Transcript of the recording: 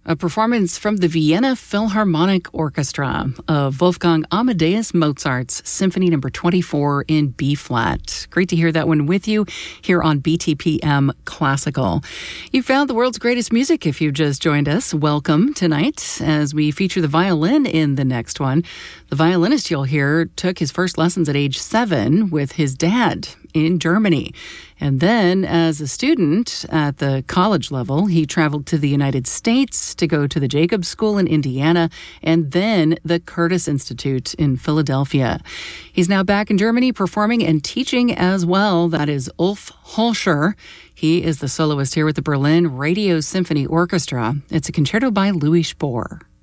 A performance from the Vienna Philharmonic Orchestra of Wolfgang Amadeus Mozart's Symphony No. 24 in B-flat. Great to hear that one with you here on BTPM Classical. You found the world's greatest music if you just joined us. Welcome tonight as we feature the violin in the next one. The violinist you'll hear took his first lessons at age 7 with his dad in Germany. And then as a student at the college level, he traveled to the United States to go to the Jacobs School in Indiana and then the Curtis Institute in Philadelphia. He's now back in Germany performing and teaching as well. That is Ulf Holscher. He is the soloist here with the Berlin Radio Symphony Orchestra. It's a concerto by Louis Spohr.